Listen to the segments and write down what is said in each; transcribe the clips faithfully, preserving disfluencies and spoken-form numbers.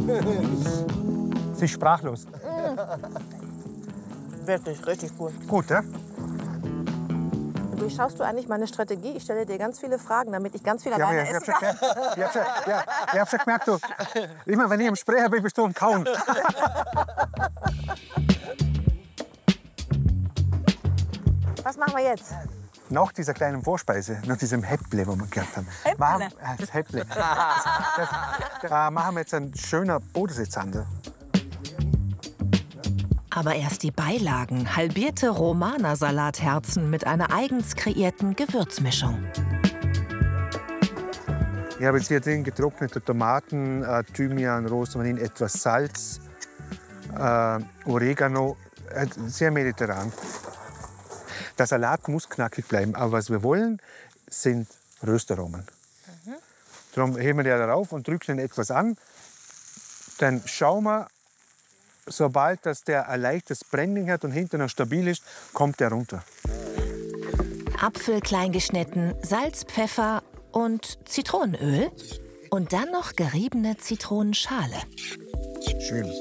Sie ist sprachlos. Wirklich, richtig gut. Gut, ja? Durchschaust du eigentlich meine Strategie? Ich stelle dir ganz viele Fragen, damit ich ganz viel Ja, alleine ich, ich essen habe kann. schon, ich hab schon, ja, ich hab schon gemerkt, du, immer wenn ich im Sprecher bin, bist du am Kauen. Was machen wir jetzt? Nach dieser kleinen Vorspeise, nach diesem Häpple, wo wir gehabt haben, Häpple? machen, äh, das Häpple. Das, das, äh, machen wir jetzt einen schönen Bodenseezander. Aber erst die Beilagen, halbierte Romana-Salatherzen mit einer eigens kreierten Gewürzmischung. Ich habe jetzt hier drin getrocknete Tomaten, äh, Thymian, Rosmarin, etwas Salz, äh, Oregano, äh, sehr mediterran. Der Salat muss knackig bleiben, aber was wir wollen, sind Röstaromen. Mhm. Darum heben wir den darauf und drücken ihn etwas an. Dann schauen wir, sobald dass der ein leichtes Brennen hat und hinten noch stabil ist, kommt der runter. Apfel klein geschnitten, Salz, Pfeffer und Zitronenöl. Und dann noch geriebene Zitronenschale. Schön.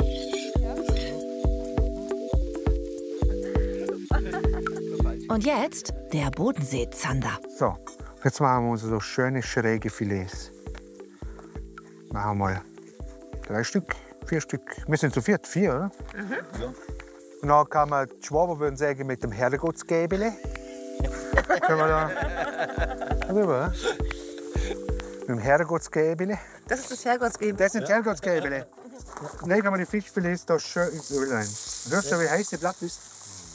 Und jetzt der Bodenseezander. So, jetzt machen wir uns so schöne schräge Filets. Machen wir mal drei Stück, vier Stück. Wir sind zu viert, vier, oder? Mhm. Und dann kann man, die Schwaben würden sagen, mit dem Herrgottsgäbele. Können wir da rüber? Mit dem Herrgottsgäbele. Das ist das Herrgottsgäbele. Das sind ja. Herrgottsgäbele. Und dann kann man die Fischfilets da schön ins Öl rein. Hörst du, wie heiß das Blatt ist?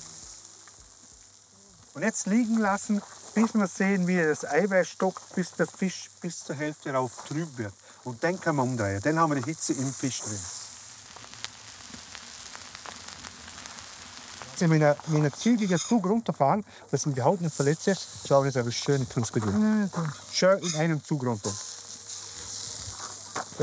Und jetzt liegen lassen, bis wir sehen, wie das Eiweiß stockt, bis der Fisch bis zur Hälfte rauf trüb wird. Und dann kann man umdrehen. Dann haben wir die Hitze im Fisch drin. Wenn wir mit einem zügigen Zug runterfahren, dass wir die Haut nicht verletzen, schauen wir jetzt aber schön knusprig. Schön in einem Zug runter.